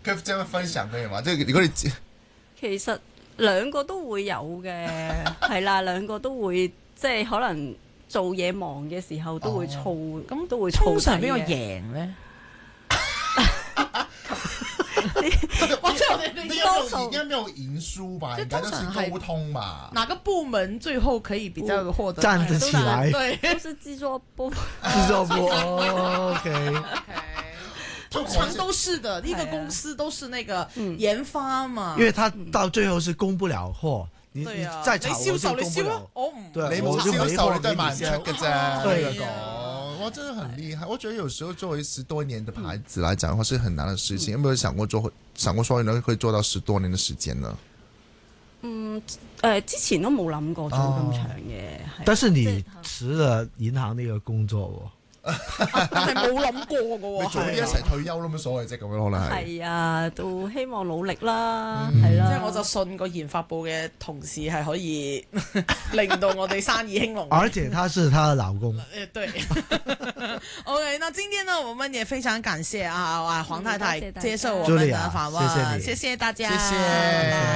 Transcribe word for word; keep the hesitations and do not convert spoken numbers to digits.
佢即係分享可以嘛？即係如果你其實兩個都會有嘅，係啦，兩個都會即係可能做嘢忙嘅時候都會燥，咁、 咁都會燥通常底嘅邊個贏咧？ 或者我哋應該沒有多數應該沒有贏輸吧？ 就應該都是通常係溝通嘛。 哪個部門最後可以比較獲得站得起來， 對都是製作部。 製作部哦，OK。 通常都是的，一個公司都是那個研發嘛， 因為他到最後是供不了貨，你你再炒你銷售你銷咯我就供不了。， 我唔對你冇銷售，你都係賣唔出嘅啫。 對呢個，哇，真的很厲害。我覺得有時候作為十多年的牌子來講的話，是很難的事情。有沒有想過做，想過說原來可以做到十多年的時間呢？ 嗯，誒、呃，之前都冇諗過做咁長嘅。係但是你即係辭了銀行那個工作係冇諗過嘅喎， 你早啲一齊退休咯，冇所謂啫，咁樣可能係。 係啊，都希望努力啦， 嗯係啦。 即係我就信個研發部嘅同事係可以令到我哋生意興隆。 而且他是他的老公。 誒，對。OK，那今天呢，我們也非常感謝啊啊黃太太嗯多謝大家接受我們的訪問， Julia，謝謝你謝謝大家， 謝謝。